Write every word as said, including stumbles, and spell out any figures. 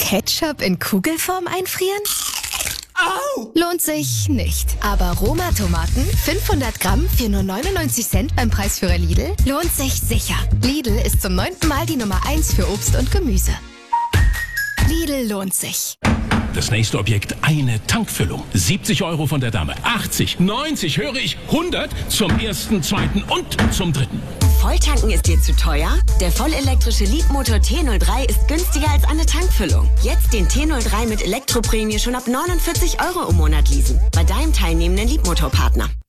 Ketchup in Kugelform einfrieren? Au! Lohnt sich nicht. Aber Roma-Tomaten, fünfhundert Gramm für nur neunundneunzig Cent beim Preisführer Lidl, lohnt sich sicher. Lidl ist zum neunten Mal die Nummer eins für Obst und Gemüse. Lidl lohnt sich. Das nächste Objekt, eine Tankfüllung. siebzig Euro von der Dame. achtzig, neunzig, höre ich, hundert zum ersten, zweiten und zum dritten. Volltanken ist dir zu teuer? Der vollelektrische Leapmotor T null drei ist günstiger als eine Tankfüllung. Jetzt den T null drei mit Elektroprämie schon ab neunundvierzig Euro im Monat leasen. Bei deinem teilnehmenden Leapmotor-Partner.